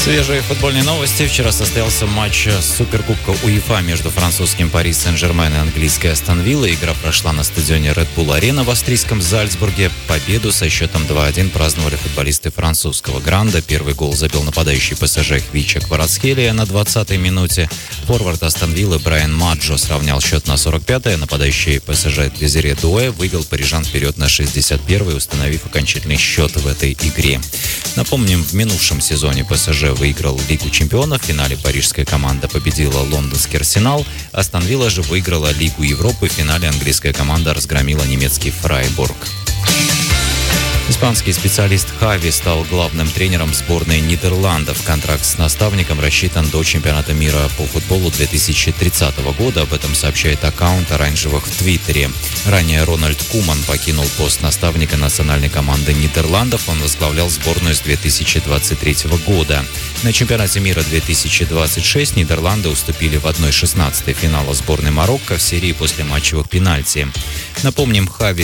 Свежие футбольные новости. Вчера состоялся матч Суперкубка УЕФА между французским Пари Сен-Жермен и английской Астон Виллой. Игра прошла на стадионе Red Bull Arena в австрийском Зальцбурге. Победу со счетом 2-1 праздновали футболисты французского Гранда. Первый гол забил нападающий ПСЖ Хвича Кварацхелия на 20-й минуте. Форвард Астон Виллы Брайан Маджо сравнял счет на 45-й. Нападающий ПСЖ Дезире Дуэ вывел парижан вперед на 61-й, установив окончательный счет в этой игре. Напомним, в минувшем сезоне ПСЖ выиграл Лигу чемпионов. В финале парижская команда победила лондонский Арсенал. Астон Вилла же выиграла Лигу Европы. В финале английская команда разгромила немецкий Фрайбург. Испанский специалист Хави стал главным тренером сборной Нидерландов. Контракт с наставником рассчитан до чемпионата мира по футболу 2030 года. Об этом сообщает аккаунт оранжевых в Твиттере. Ранее Рональд Куман покинул пост наставника национальной команды Нидерландов. Он возглавлял сборную с 2023 года. На чемпионате мира 2026 Нидерланды уступили в 1/16 финала сборной Марокко в серии после матчевых пенальти. Напомним, Хави